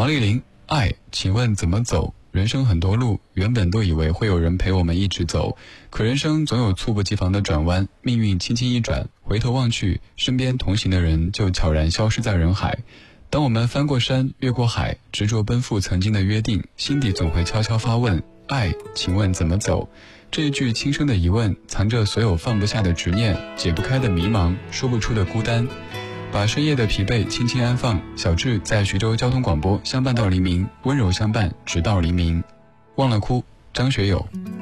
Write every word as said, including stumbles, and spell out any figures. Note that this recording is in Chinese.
黄丽玲，爱，请问怎么走？人生很多路，原本都以为会有人陪我们一直走，可人生总有猝不及防的转弯，命运轻轻一转，回头望去，身边同行的人就悄然消失在人海。当我们翻过山，越过海，执着奔赴曾经的约定，心底总会悄悄发问：爱，请问怎么走？这一句轻声的疑问，藏着所有放不下的执念，解不开的迷茫，说不出的孤单。把深夜的疲惫轻轻安放，小智在徐州交通广播相伴到黎明，温柔相伴直到黎明。忘了哭，张学友。